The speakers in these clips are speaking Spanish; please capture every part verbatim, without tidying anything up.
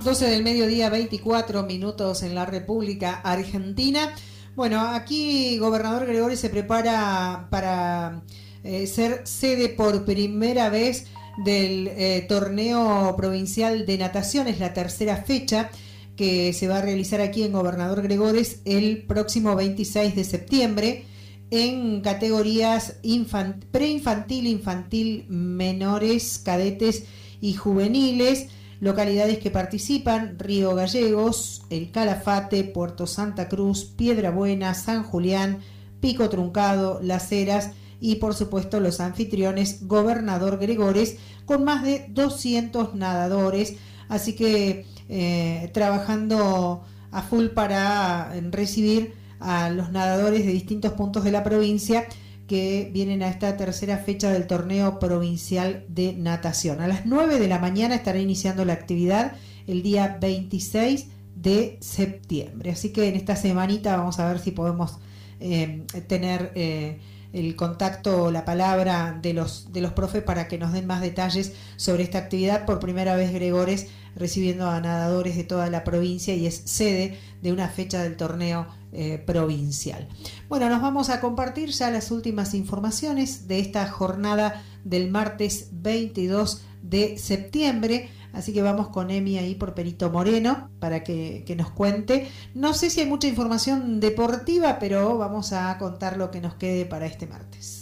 doce del mediodía, veinticuatro minutos en la República Argentina. Bueno, aquí Gobernador Gregores se prepara para eh, ser sede por primera vez del eh, torneo provincial de natación. Es la tercera fecha que se va a realizar aquí en Gobernador Gregores el próximo veintiséis de septiembre en categorías infant- preinfantil, infantil, menores, cadetes y juveniles. Localidades que participan: Río Gallegos, El Calafate, Puerto Santa Cruz, Piedrabuena, San Julián, Pico Truncado, Las Heras y por supuesto los anfitriones Gobernador Gregores, con más de doscientos nadadores, así que eh, trabajando a full para recibir a los nadadores de distintos puntos de la provincia que vienen a esta tercera fecha del torneo provincial de natación. A las nueve de la mañana estará iniciando la actividad el día veintiséis de septiembre. Así que en esta semanita vamos a ver si podemos eh, tener eh, el contacto, la palabra de los, de los profes para que nos den más detalles sobre esta actividad. Por primera vez Gregores recibiendo a nadadores de toda la provincia y es sede de una fecha del torneo eh, provincial. Bueno, nos vamos a compartir ya las últimas informaciones de esta jornada del martes veintidós de septiembre, así que vamos con Emi ahí por Perito Moreno para que, que nos cuente. No sé si hay mucha información deportiva, pero vamos a contar lo que nos quede para este martes.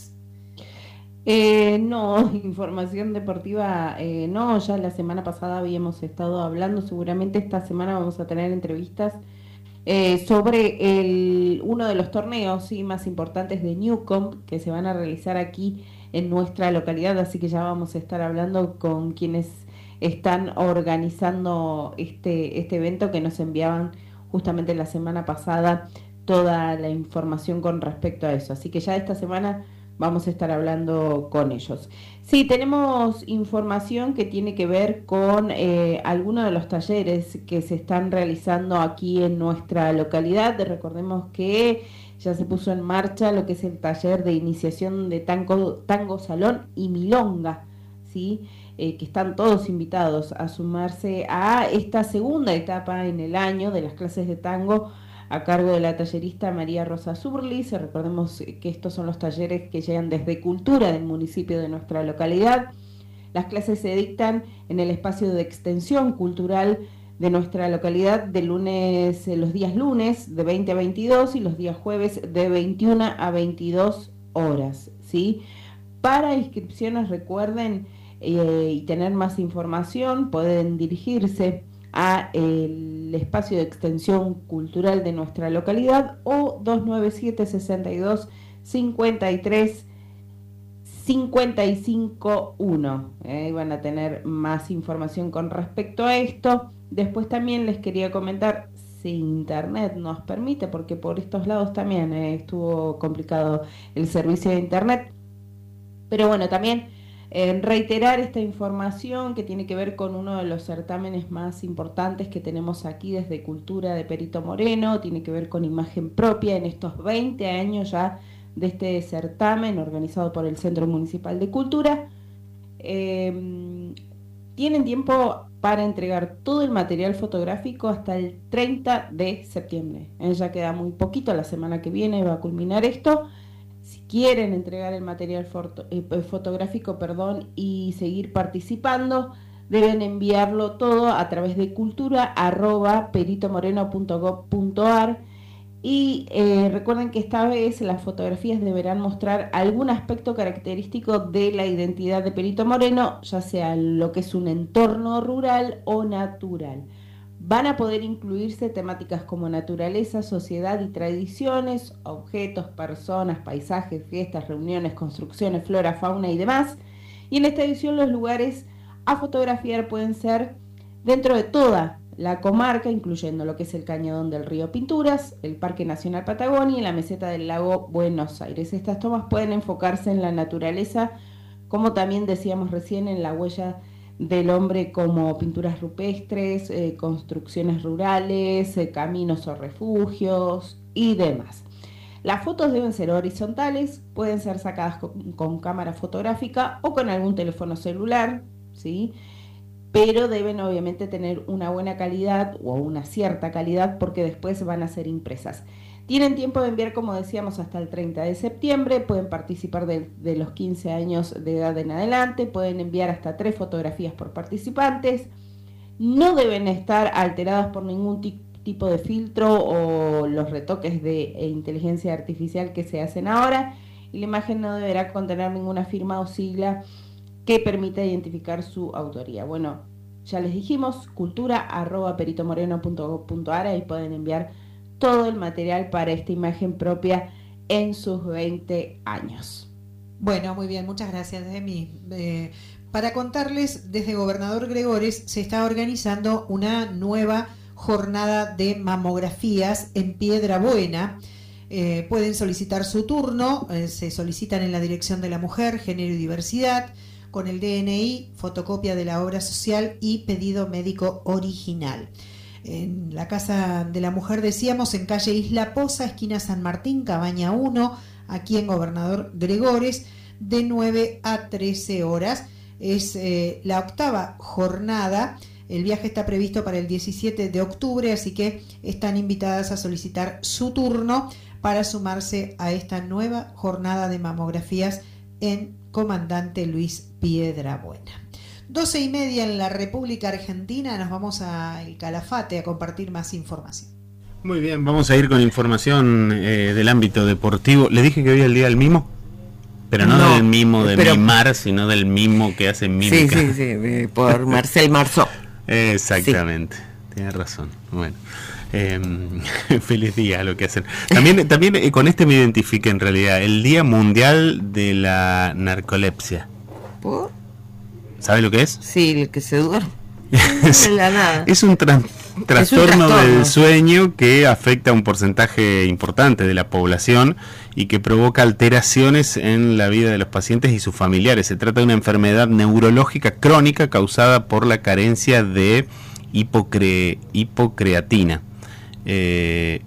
Eh, no, información deportiva, eh, no, ya la semana pasada habíamos estado hablando, seguramente esta semana vamos a tener entrevistas eh, sobre el, uno de los torneos sí, más importantes de Newcomb que se van a realizar aquí en nuestra localidad, así que ya vamos a estar hablando con quienes están organizando este, este evento, que nos enviaban justamente la semana pasada toda la información con respecto a eso, así que ya esta semana vamos a estar hablando con ellos. Sí, tenemos información que tiene que ver con eh, algunos de los talleres que se están realizando aquí en nuestra localidad. Recordemos que ya se puso en marcha lo que es el taller de iniciación de tango, tango salón y milonga, ¿sí? Eh, que están todos invitados a sumarse a esta segunda etapa en el año de las clases de tango a cargo de la tallerista María Rosa Zurlis. Recordemos que estos son los talleres que llegan desde Cultura del municipio de nuestra localidad. Las clases se dictan en el espacio de extensión cultural de nuestra localidad de lunes, los días lunes de veinte a veintidós y los días jueves de veintiuna a veintidós horas, ¿sí? Para inscripciones, recuerden, eh, y tener más información, pueden dirigirse a el espacio de extensión cultural de nuestra localidad o dos nueve siete, sesenta y dos, cincuenta y tres, cincuenta y cinco uno. Eh, van a tener más información con respecto a esto. Después también les quería comentar, si internet nos permite, porque por estos lados también eh, estuvo complicado el servicio de internet, pero bueno, también Eh, reiterar esta información que tiene que ver con uno de los certámenes más importantes que tenemos aquí desde Cultura de Perito Moreno, tiene que ver con imagen propia en estos veinte años ya de este certamen organizado por el Centro Municipal de Cultura. Eh, tienen tiempo para entregar todo el material fotográfico hasta el treinta de septiembre. Eh, ya queda muy poquito, la semana que viene va a culminar esto. Si quieren entregar el material foto, eh, fotográfico perdón, y seguir participando, deben enviarlo todo a través de cultura arroba peritomoreno punto gob punto ar y eh, recuerden que esta vez las fotografías deberán mostrar algún aspecto característico de la identidad de Perito Moreno, ya sea lo que es un entorno rural o natural. Van a poder incluirse temáticas como naturaleza, sociedad y tradiciones, objetos, personas, paisajes, fiestas, reuniones, construcciones, flora, fauna y demás. Y en esta edición los lugares a fotografiar pueden ser dentro de toda la comarca, incluyendo lo que es el cañadón del río Pinturas, el Parque Nacional Patagonia y la meseta del lago Buenos Aires. Estas tomas pueden enfocarse en la naturaleza, como también decíamos recién, en la huella del hombre, como pinturas rupestres, eh, construcciones rurales, eh, caminos o refugios y demás. Las fotos deben ser horizontales, pueden ser sacadas con, con cámara fotográfica o con algún teléfono celular, ¿sí? pero deben obviamente tener una buena calidad o una cierta calidad porque después van a ser impresas. Tienen tiempo de enviar, como decíamos, hasta el treinta de septiembre, pueden participar de, de los quince años de edad en adelante, pueden enviar hasta tres fotografías por participantes, no deben estar alteradas por ningún tipo tipo de filtro o los retoques de inteligencia artificial que se hacen ahora, y la imagen no deberá contener ninguna firma o sigla que permita identificar su autoría. Bueno, ya les dijimos, cultura arroba peritomoreno punto gob punto ar, y pueden enviar todo el material para esta imagen propia en sus veinte años. Bueno, muy bien, muchas gracias, Demi. Eh, para contarles, desde Gobernador Gregores se está organizando una nueva jornada de mamografías en Piedrabuena. Eh, pueden solicitar su turno, eh, se solicitan en la Dirección de la Mujer, Género y Diversidad, con el D N I, fotocopia de la obra social y pedido médico original. En la Casa de la Mujer, decíamos, en calle Isla Poza, esquina San Martín, Cabaña uno, aquí en Gobernador Gregores, de nueve a trece horas. Es eh, la octava jornada. El viaje está previsto para el diecisiete de octubre, así que están invitadas a solicitar su turno para sumarse a esta nueva jornada de mamografías en Comandante Luis Piedrabuena. doce y media en la República Argentina, nos vamos a El Calafate a compartir más información. Muy bien, vamos a ir con información eh, del ámbito deportivo. Le dije que hoy es el día del mimo, pero no, no del mimo de pero... mimar, sino del mimo que hace mímica. Sí, sí, sí, por Marcel Marceau. Exactamente, sí. Tienes razón. Bueno, eh, feliz día a lo que hacen. También, también eh, con este me identifiqué en realidad, el Día Mundial de la Narcolepsia. ¿Por? ¿Sabe lo que es? Sí, el que se duerme. es, en la nada. Es un tra- trastorno, es un trastorno del sueño que afecta a un porcentaje importante de la población y que provoca alteraciones en la vida de los pacientes y sus familiares. Se trata de una enfermedad neurológica crónica causada por la carencia de hipocre- hipocreatina. Eh,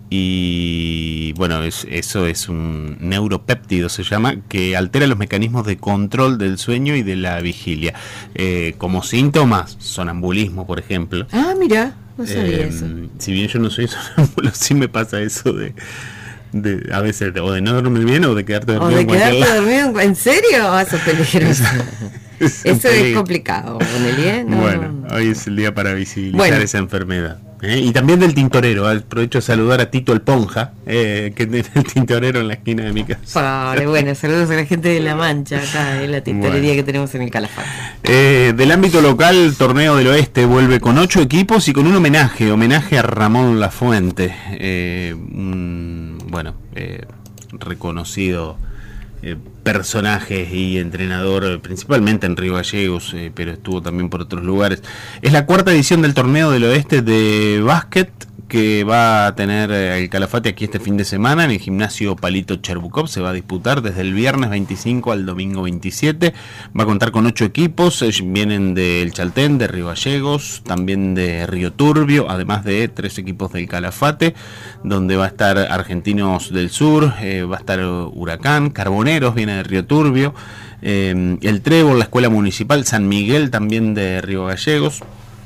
y bueno, es, eso es un neuropéptido, se llama, que altera los mecanismos de control del sueño y de la vigilia. Eh, como síntomas, sonambulismo, por ejemplo. Ah, mira, no sabía eh, eso. Si bien yo no soy sonámbulo, sí me pasa eso de... De, a veces de, o de no dormir bien o de quedarte dormido. O de quedarte dormido, ¿en serio? Eso es peligroso. es Eso es complicado. No, bueno, no, no. Hoy es el día para visibilizar bueno. esa enfermedad. ¿eh? Y también del tintorero. Aprovecho a saludar a Tito el Ponja, eh, que tiene el tintorero en la esquina de mi casa. Vale, bueno, saludos a la gente de La Mancha, acá en la tintorería bueno. que tenemos en el Calafate. Eh, del ámbito local, el Torneo del Oeste vuelve con ocho equipos y con un homenaje, homenaje a Ramón Lafuente. Eh, un, bueno, eh, reconocido eh, personaje y entrenador, principalmente en Río Gallegos, eh, pero estuvo también por otros lugares. Es la cuarta edición del Torneo del Oeste de básquet que va a tener el Calafate aquí este fin de semana en el gimnasio Palito Cherbukov. Se va a disputar desde el viernes veinticinco al domingo veintisiete. Va a contar con ocho equipos, vienen del Chaltén, de Río Gallegos, también de Río Turbio, además de tres equipos del Calafate, donde va a estar Argentinos del Sur, eh, va a estar Huracán, Carboneros viene de Río Turbio, eh, el Trébol, la Escuela Municipal, San Miguel también de Río Gallegos.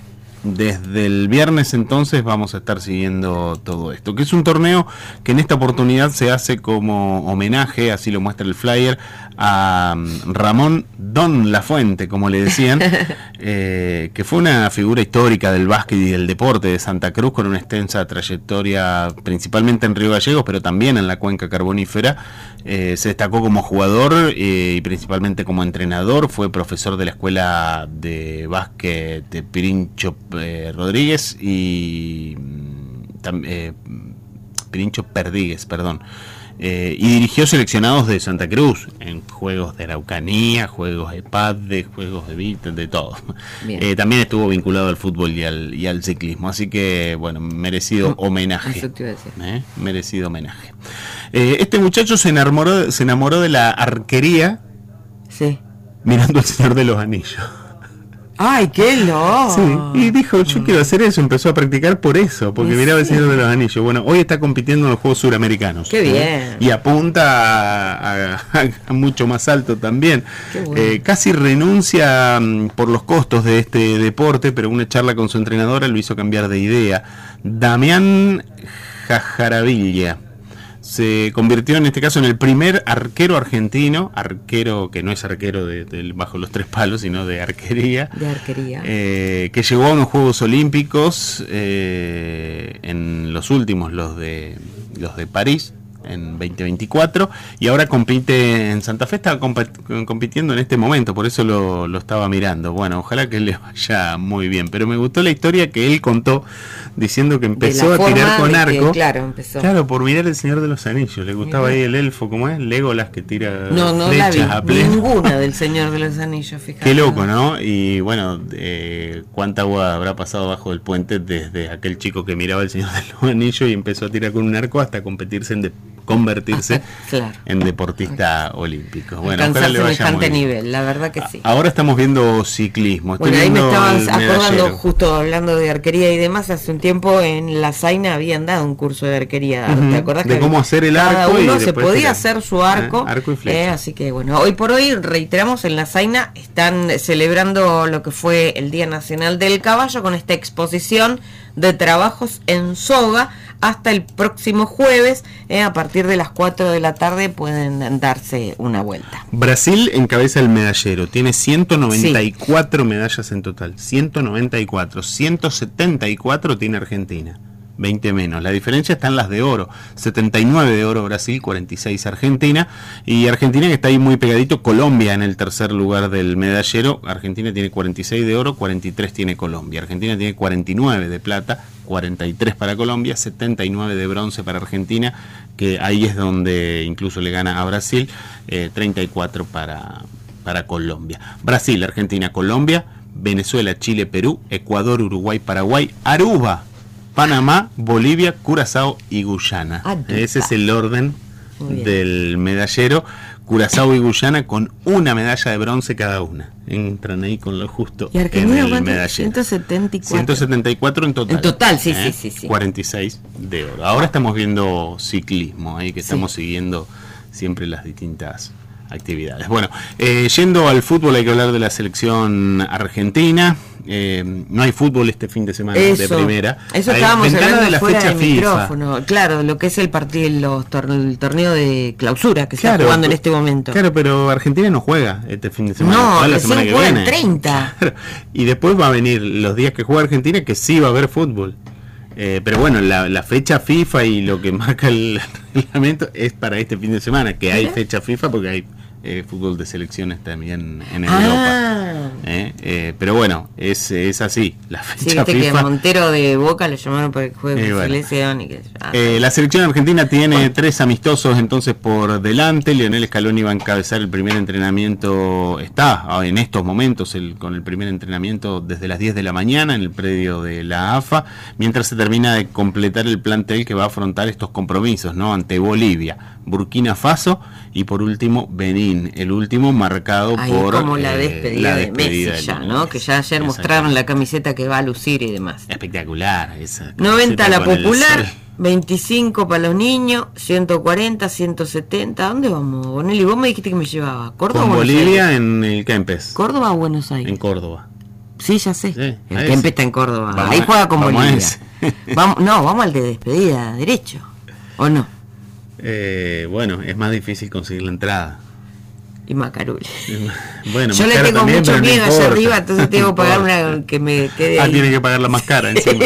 Desde el viernes entonces vamos a estar siguiendo todo esto, que es un torneo que en esta oportunidad se hace como homenaje, así lo muestra el flyer, a Ramón Don Lafuente, como le decían, eh, que fue una figura histórica del básquet y del deporte de Santa Cruz, con una extensa trayectoria principalmente en Río Gallegos, pero también en la cuenca carbonífera. Eh, se destacó como jugador eh, y principalmente como entrenador. Fue profesor de la escuela de básquet de Pirincho eh, Rodríguez y eh, Pirincho Perdíguez, perdón. Eh, y dirigió seleccionados de Santa Cruz en juegos de Araucanía, juegos de padre, juegos de Vita, de todo. Eh, también estuvo vinculado al fútbol y al, y al ciclismo, así que bueno, merecido homenaje. Eso te iba a decir. Eh, merecido homenaje. Eh, este muchacho se enamoró, se enamoró de la arquería, sí, mirando El Señor de los Anillos. ¡Ay, qué loco! Sí, y dijo, yo quiero hacer eso, empezó a practicar por eso, porque miraba El Señor de los Anillos. Bueno, hoy está compitiendo en los Juegos Suramericanos. ¡Qué bien! Y apunta a, a, a mucho más alto también. Qué bueno. Eh, casi renuncia um, por los costos de este deporte, pero una charla con su entrenadora lo hizo cambiar de idea. Damián Jajaravilla se convirtió en este caso en el primer arquero argentino, arquero que no es arquero de, de bajo los tres palos, sino de arquería, de arquería. Eh, que llegó a unos Juegos Olímpicos eh, en los últimos, los de los de París, en veinte veinticuatro, y ahora compite en Santa Fe, está comp- compitiendo en este momento, por eso lo, lo estaba mirando. Bueno, ojalá que le vaya muy bien, pero me gustó la historia que él contó, diciendo que empezó a tirar con arco, que, claro, empezó. Claro, por mirar El Señor de los Anillos, le gustaba Mirá. ahí el elfo, ¿cómo es? Legolas, que tira no, no flechas la vi, a pleno. ninguna del Señor de los Anillos, fíjate. Qué loco, ¿no? Y bueno, eh, cuánta agua habrá pasado bajo el puente desde aquel chico que miraba El Señor de los Anillos y empezó a tirar con un arco hasta competirse en de, convertirse claro. en deportista olímpico. Bueno, alcanzar le vaya semejante muy nivel, la verdad que sí. Ahora estamos viendo ciclismo. Estoy Bueno, ahí me viendo estabas el acordando, medallero. justo hablando de arquería y demás, hace un tiempo en La Zaina habían dado un curso de arquería, Uh-huh. ¿te acordás? De que cómo hacer el cada arco y uno se después podía tirar. hacer su arco, Eh, arco y flecha. eh, así que bueno, hoy por hoy reiteramos, en La Zaina están celebrando lo que fue el Día Nacional del Caballo con esta exposición de trabajos en soga hasta el próximo jueves, eh, a partir de las cuatro de la tarde pueden darse una vuelta. Brasil encabeza el medallero, tiene ciento noventa y cuatro sí. medallas en total, ciento noventa y cuatro, ciento setenta y cuatro tiene Argentina, veinte menos. La diferencia está en las de oro, setenta y nueve de oro Brasil, cuarenta y seis Argentina, y Argentina que está ahí muy pegadito, Colombia en el tercer lugar del medallero. Argentina tiene cuarenta y seis de oro, cuarenta y tres tiene Colombia. Argentina tiene cuarenta y nueve de plata, cuarenta y tres para Colombia, setenta y nueve de bronce para Argentina, que ahí es donde incluso le gana a Brasil, eh, treinta y cuatro para, para Colombia. Brasil, Argentina, Colombia, Venezuela, Chile, Perú, Ecuador, Uruguay, Paraguay, Aruba, Panamá, Bolivia, Curazao y Guyana. Aruba. Ese es el orden del medallero. Curazao y Guyana con una medalla de bronce cada una. Entran ahí con lo justo ¿Y Argentina en el cuánto? medallero. ciento setenta y cuatro. ciento setenta y cuatro en total. En total, sí, ¿eh? sí, sí, sí. cuarenta y seis de oro. Ahora estamos viendo ciclismo, ahí que Sí. estamos siguiendo siempre las distintas actividades. Bueno, eh, yendo al fútbol hay que hablar de la selección argentina. Eh, no hay fútbol este fin de semana Eso, de primera. Eso Hay estábamos ventana hablando de la fuera fecha del FIFA. micrófono. Claro, lo que es el partido, los tor- el torneo de clausura que se Claro, está jugando en pero- este momento. Claro, pero Argentina no juega este fin de semana. No, juega la recién semana que juega el viene. treinta. Claro, y después va a venir los días que juega Argentina, que sí va a haber fútbol. Eh, pero bueno, la, la fecha FIFA y lo que marca el reglamento es para este fin de semana, que hay ¿Mira? fecha FIFA porque hay eh, fútbol de selecciones también en Ah. Europa. Eh, eh, pero bueno, es, es así, la Sí, fecha viste que FIFA. Montero de Boca lo llamaron para el juego Y de bueno. selección y que ah, Eh, la selección argentina tiene tres amistosos entonces por delante. Lionel Scaloni va a encabezar el primer entrenamiento, está en estos momentos el, con el primer entrenamiento desde las diez de la mañana en el predio de la A F A, mientras se termina de completar el plantel que va a afrontar estos compromisos, ¿no? Ante Bolivia, Burkina Faso y por último Benín, el último marcado ahí por como la eh, despedida, la de despedida Messi de ya, Lionel ¿no? Messi. Que ya ayer mostraron la camiseta que va a lucir y demás. Espectacular esa noventa camiseta la con el popular, sol. veinticinco para los niños, ciento cuarenta, ciento setenta. ¿A dónde vamos, Bonelli? Vos me dijiste que me llevaba. ¿Córdoba Con o Buenos Bolivia Aires? en el Kempes, ¿Córdoba o Buenos Aires? en Córdoba. Sí, ya sé. Sí, el a Kempes ese. está en Córdoba. Vamos Ahí a- juega con vamos a Bolivia. ese. Vamos, no, vamos al de despedida, derecho. ¿O no? Eh, bueno, es más difícil conseguir la entrada. Y Macaruli. Bueno, Yo más le cara tengo también, mucho pero no miedo allá importa. arriba, entonces tengo que No pagar importa. una que me quede Ah, ahí. tiene que pagar la más cara encima.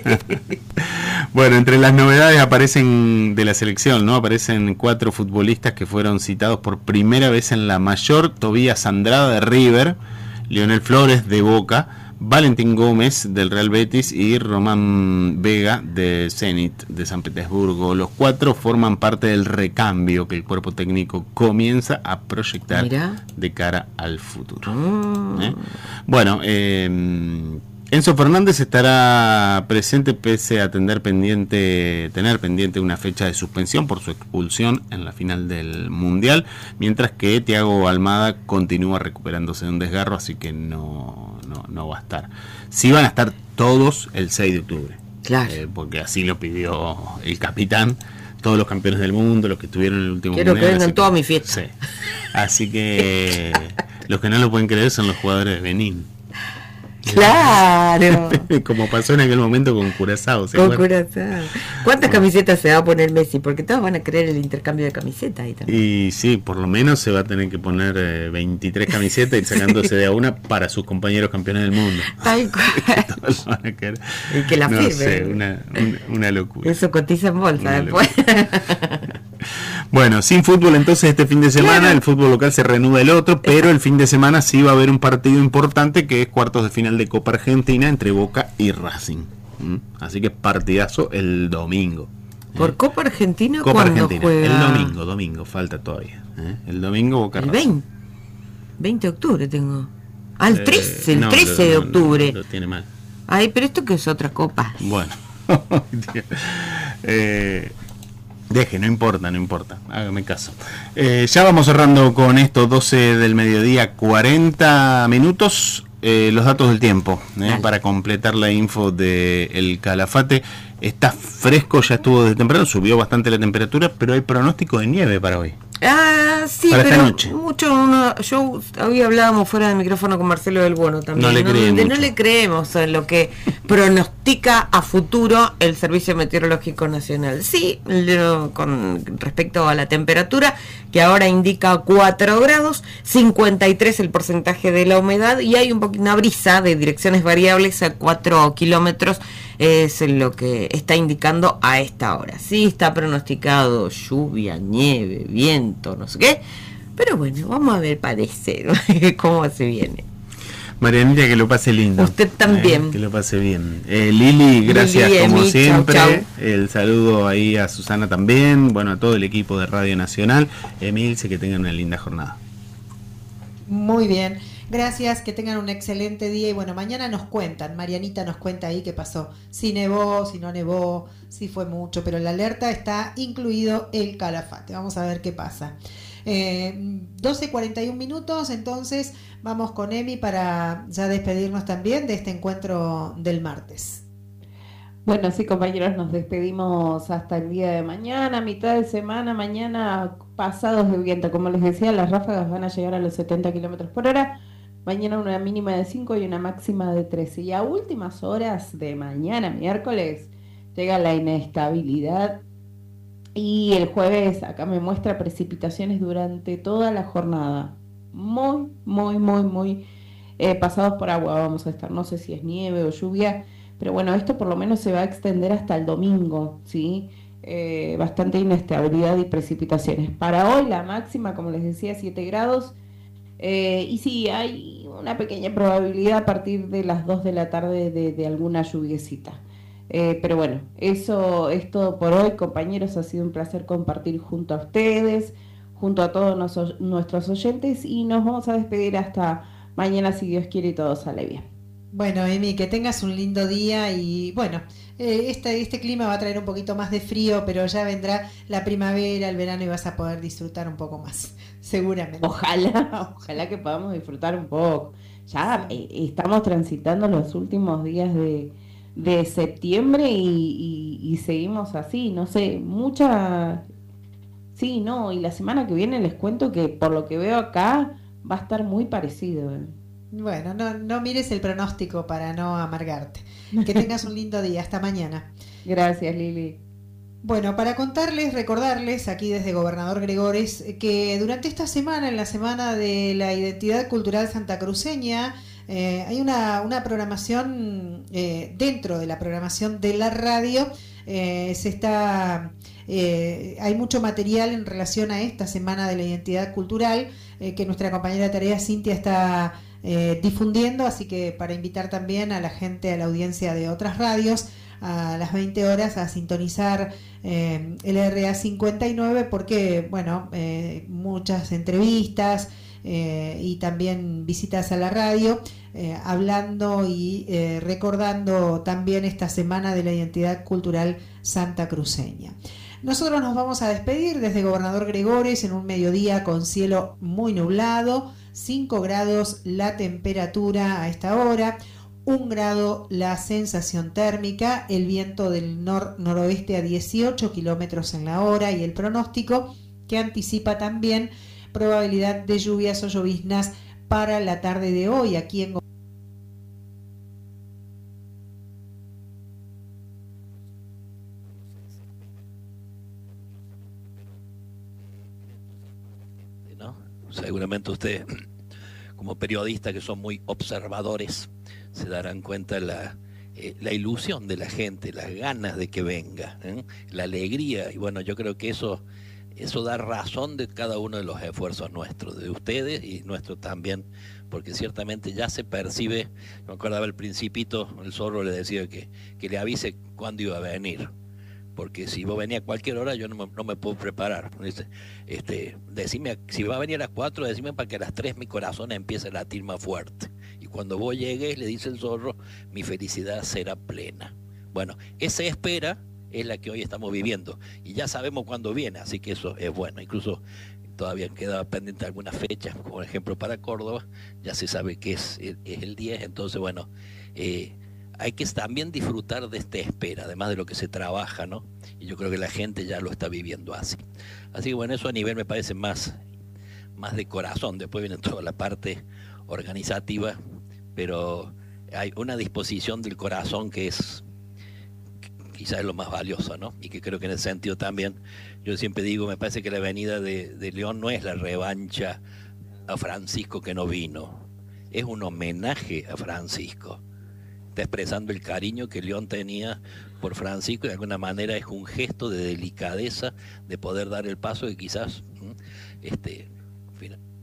Bueno, entre las novedades aparecen de la selección, ¿no? Aparecen cuatro futbolistas que fueron citados por primera vez en la mayor: Tobías Andrada de River, Lionel Flores de Boca, Valentín Gómez del Real Betis y Román Vega de Zenit de San Petersburgo. Los cuatro forman parte del recambio que el cuerpo técnico comienza a proyectar Mirá. de cara al futuro. Mm. ¿Eh? Bueno, eh, Enzo Fernández estará presente pese a tener pendiente, tener pendiente una fecha de suspensión por su expulsión en la final del Mundial, mientras que Thiago Almada continúa recuperándose de un desgarro, así que no, no, no va a estar. Sí van a estar todos el seis de octubre. Claro. Eh, porque así lo pidió el capitán, todos los campeones del mundo, los que estuvieron en el último Quiero mundial, que vengan así toda que- mi fiesta. Sí. Así que los que no lo pueden creer son los jugadores de Benín. Claro. Como pasó en aquel momento con Curazao. ¿se Con acuerdan? Curazao. ¿Cuántas camisetas se va a poner Messi? Porque todos van a querer el intercambio de camisetas ahí también. Y sí, por lo menos se va a tener que poner eh, veintitrés camisetas y sacándose de a una para sus compañeros campeones del mundo. Tal cual. Todos van a querer. Y que la No firme. sé, una, una, una locura. Eso cotiza en bolsa Una después. Bueno, sin fútbol entonces este fin de semana, Claro. el fútbol local se reanuda el otro, pero el fin de semana sí va a haber un partido importante que es cuartos de final de Copa Argentina entre Boca y Racing. ¿Mm? Así que partidazo el domingo. Por Copa Argentina, Copa ¿cuándo Argentina, juega? el domingo, domingo, falta todavía. ¿eh? El domingo Boca El Racing. veinte. veinte de octubre tengo. Ah, el Eh, trece, el no, trece lo- de no, octubre. no, lo tiene mal. Ay, pero esto que es otra copa. Bueno. eh, deje, no importa, no importa. Hágame caso. Eh, ya vamos cerrando con esto, doce del mediodía, cuarenta minutos. Eh, los datos del tiempo, eh, Dale. para completar la info del Calafate. Está fresco, ya estuvo desde temprano, subió bastante la temperatura, pero hay pronóstico de nieve para hoy. Ah, sí, Para esta pero noche. mucho uno, yo hoy hablábamos fuera del micrófono con Marcelo del Bono también. No le cree donde mucho. no le creemos en lo que pronostica a futuro el Servicio Meteorológico Nacional. Sí, lo- con respecto a la temperatura, que ahora indica cuatro grados, cincuenta y tres el porcentaje de la humedad y hay un poquito una brisa de direcciones variables a cuatro kilómetros. Es lo que está indicando a esta hora. Sí está pronosticado lluvia, nieve, viento, no sé qué. Pero bueno, vamos a ver, parece cómo se viene. Marianita, que lo pase lindo. Usted también. Eh, que lo pase bien. Eh, Lili, gracias Lili, como Emi, chau, siempre. chau. El saludo ahí a Susana también. Bueno, a todo el equipo de Radio Nacional. Emilce, que tengan una linda jornada. Muy bien, gracias, que tengan un excelente día y bueno, mañana nos cuentan, Marianita nos cuenta ahí qué pasó, si nevó, si no nevó, si fue mucho, pero en la alerta está incluido el Calafate, vamos a ver qué pasa. Eh, doce cuarenta y un minutos, entonces vamos con Emi para ya despedirnos también de este encuentro del martes. Bueno, sí, compañeros, nos despedimos hasta el día de mañana, mitad de semana, mañana pasados de viento. Como les decía, las ráfagas van a llegar a los setenta kilómetros por hora. Mañana una mínima de cinco y una máxima de trece. Y a últimas horas de mañana, miércoles, llega la inestabilidad. Y el jueves acá me muestra precipitaciones durante toda la jornada. Muy, muy, muy, muy eh, pasados por agua vamos a estar. No sé si es nieve o lluvia. Pero bueno, esto por lo menos se va a extender hasta el domingo, ¿sí? Eh, bastante inestabilidad y precipitaciones. Para hoy la máxima, como les decía, siete grados. Eh, y sí, hay una pequeña probabilidad a partir de las dos de la tarde de, de alguna lluviecita. Eh, pero bueno, eso es todo por hoy, compañeros. Ha sido un placer compartir junto a ustedes, junto a todos nos, nuestros oyentes. Y nos vamos a despedir hasta mañana, si Dios quiere y todo sale bien. Bueno, Emi, que tengas un lindo día y bueno, eh, este, este clima va a traer un poquito más de frío, pero ya vendrá la primavera, el verano y vas a poder disfrutar un poco más, seguramente. Ojalá, ojalá que podamos disfrutar un poco. Ya eh, estamos transitando los últimos días de, de septiembre y, y, y seguimos así, no sé, mucha... Sí, no, y la semana que viene les cuento que por lo que veo acá va a estar muy parecido. ¿eh? Bueno, no, no mires el pronóstico para no amargarte. Que tengas un lindo día. Hasta mañana. Gracias, Lili. Bueno, para contarles, recordarles aquí desde Gobernador Gregores que durante esta semana, en la Semana de la Identidad Cultural Santacruceña, eh, hay una, una programación eh, dentro de la programación de la radio. Eh, se está, eh, hay mucho material en relación a esta Semana de la Identidad Cultural eh, que nuestra compañera de tarea Cintia está Eh, difundiendo, así que para invitar también a la gente, a la audiencia de otras radios, a las veinte horas a sintonizar eh, el R A cincuenta y nueve porque, bueno, eh, muchas entrevistas eh, y también visitas a la radio, eh, hablando y eh, recordando también esta Semana de la Identidad Cultural Santacruceña. Nosotros nos vamos a despedir desde Gobernador Gregores en un mediodía con cielo muy nublado. cinco grados la temperatura a esta hora, un grado la sensación térmica, el viento del nor-noroeste a dieciocho kilómetros en la hora y el pronóstico que anticipa también probabilidad de lluvias o lloviznas para la tarde de hoy aquí en ¿no? Seguramente usted, como periodista que son muy observadores, se darán cuenta la, eh, la ilusión de la gente, las ganas de que venga, ¿eh? La alegría, y bueno, yo creo que eso, eso da razón de cada uno de los esfuerzos nuestros, de ustedes y nuestros también, porque ciertamente ya se percibe. Me acordaba el Principito, el zorro le decía que, que le avise cuándo iba a venir, porque si vos venís a cualquier hora yo no me, no me puedo preparar. Dice, este, decime, si va a venir a las cuatro, decime para que a las tres mi corazón empiece a latir más fuerte. Y cuando vos llegues, le dice el zorro, mi felicidad será plena. Bueno, esa espera es la que hoy estamos viviendo. Y ya sabemos cuándo viene, así que eso es bueno. Incluso todavía queda pendiente algunas fechas, como por ejemplo para Córdoba, ya se sabe que es, es el diez, entonces bueno, eh, hay que también disfrutar de esta espera, además de lo que se trabaja, ¿no? Y yo creo que la gente ya lo está viviendo así. Así que bueno, eso a nivel me parece más, más de corazón. Después viene toda la parte organizativa, pero hay una disposición del corazón que es quizás es lo más valioso, ¿no? Y que creo que en ese sentido también, yo siempre digo, me parece que la venida de, de León no es la revancha a Francisco que no vino, es un homenaje a Francisco. Está expresando el cariño que León tenía por Francisco y de alguna manera es un gesto de delicadeza de poder dar el paso que quizás este,